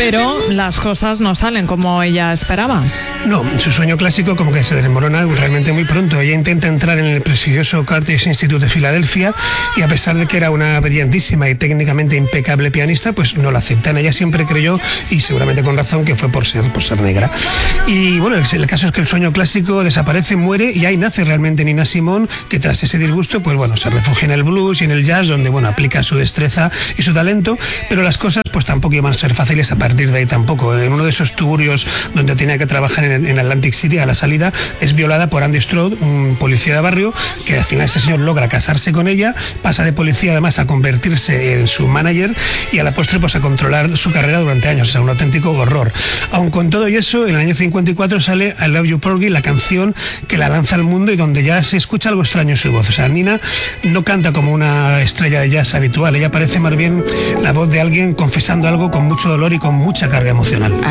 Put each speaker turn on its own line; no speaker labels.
Pero las cosas no salen como ella esperaba.
No, su sueño clásico como que se desmorona realmente muy pronto. Ella intenta entrar en el prestigioso Curtis Institute de Filadelfia y a pesar de que era una brillantísima y técnicamente impecable pianista, pues no la aceptan. Ella siempre creyó, y seguramente con razón, que fue por ser negra. Y bueno, el caso es que el sueño clásico desaparece, muere, y ahí nace realmente Nina Simone, que tras ese disgusto, pues bueno, se refugia en el blues y en el jazz, donde bueno, aplica su destreza y su talento, pero las cosas pues tampoco iban a ser fáciles a partir de ahí tampoco. En uno de esos tuburios donde tenía que trabajar en Atlantic City, a la salida, es violada por Andy Strode, un policía de barrio, que al final ese señor logra casarse con ella, pasa de policía además a convertirse en su manager y a la postre pues a controlar su carrera durante años. O sea, un auténtico horror. Aun con todo y eso, en el año 54 sale I Love You Porgy, la canción que la lanza al mundo y donde ya se escucha algo extraño en su voz. O sea, Nina no canta como una estrella de jazz habitual, ella parece más bien la voz de alguien confesando algo con mucho dolor y con mucha carga emocional.